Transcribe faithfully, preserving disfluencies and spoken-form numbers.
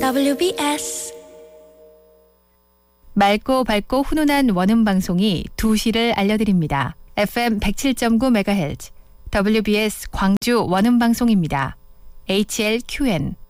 더블유비에스 맑고 밝고 훈훈한 원음 방송이 두 시를 알려드립니다. 에프엠 백칠 점 구 메가헤르츠 더블유비에스 광주 원음 방송입니다. 에이치엘큐엔